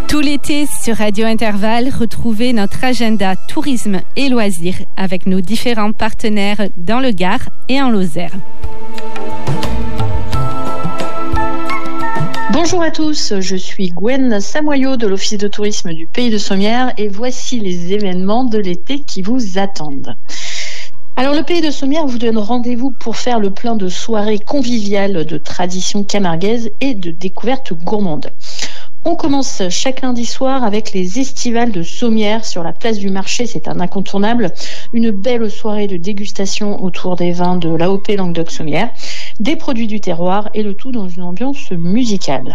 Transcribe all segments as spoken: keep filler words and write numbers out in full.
Tout l'été sur Radio Intervalle, retrouvez notre agenda tourisme et loisirs avec nos différents partenaires dans le Gard et en Lozère. Bonjour à tous, je suis Gwen Samoyau de l'Office de tourisme du Pays de Sommières et voici les événements de l'été qui vous attendent. Alors le Pays de Sommières vous donne rendez-vous pour faire le plein de soirées conviviales de traditions camarguaises et de découvertes gourmandes. On commence chaque lundi soir avec les estivales de Sommières sur la place du marché, c'est un incontournable. Une belle soirée de dégustation autour des vins de l'A O P Languedoc-Sommières, des produits du terroir et le tout dans une ambiance musicale.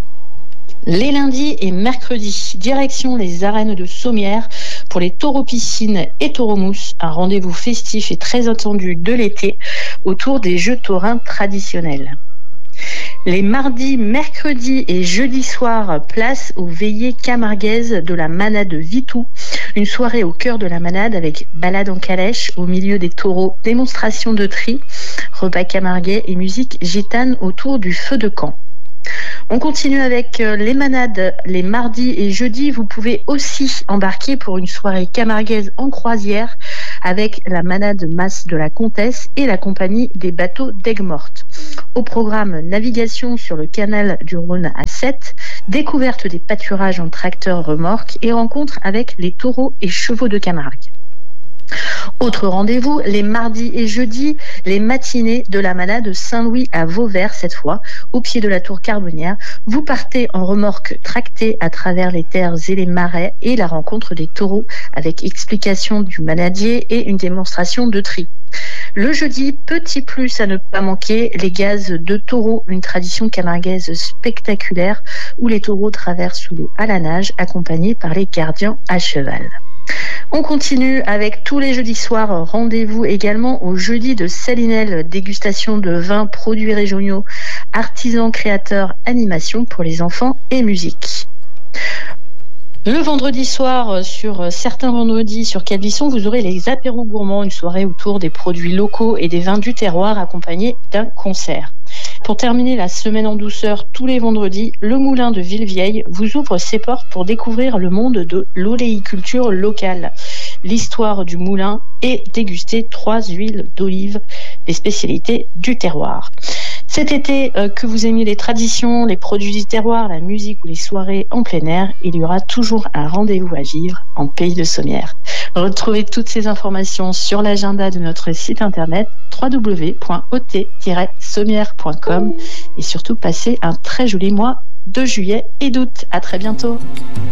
Les lundis et mercredis, direction les arènes de Sommières pour les taureaux piscines et taureaux mousse, un rendez-vous festif et très attendu de l'été autour des jeux taurins traditionnels. Les mardis, mercredis et jeudis soirs, place aux veillées camarguaises de la manade Vitou. Une soirée au cœur de la manade avec balade en calèche au milieu des taureaux, démonstration de tri, repas camarguais et musique gitane autour du feu de camp. On continue avec les manades les mardis et jeudis. Vous pouvez aussi embarquer pour une soirée camarguaise en croisière avec la manade Masse de la Comtesse et la compagnie des bateaux d'Aigues-Mortes. Au programme navigation sur le canal du Rhône à sept, découverte des pâturages en tracteur remorque et rencontre avec les taureaux et chevaux de Camargue. Autre rendez-vous, les mardis et jeudis, les matinées de la manade Saint-Louis à Vauvert cette fois, au pied de la tour Carbonnière. Vous partez en remorque tractée à travers les terres et les marais et la rencontre des taureaux avec explication du manadier et une démonstration de tri. Le jeudi, petit plus à ne pas manquer, les gazes de taureaux, une tradition camarguaise spectaculaire où les taureaux traversent l'eau à la nage accompagnés par les gardiens à cheval. On continue avec tous les jeudis soirs, rendez-vous également au jeudi de Salinel, dégustation de vins, produits régionaux, artisans, créateurs, animation pour les enfants et musique. Le vendredi soir, sur certains vendredis sur Calvisson, vous aurez les apéros gourmands, une soirée autour des produits locaux et des vins du terroir accompagnés d'un concert. Pour terminer la semaine en douceur, tous les vendredis, le Moulin de Villevieille vous ouvre ses portes pour découvrir le monde de l'oléiculture locale, l'histoire du moulin et déguster trois huiles d'olive, des spécialités du terroir. Cet été, euh, que vous aimiez les traditions, les produits du terroir, la musique ou les soirées en plein air, il y aura toujours un rendez-vous à vivre en Pays de Sommières. Retrouvez toutes ces informations sur l'agenda de notre site internet w w w point o t tiret sommières point com et surtout passez un très joli mois de juillet et d'août. À très bientôt.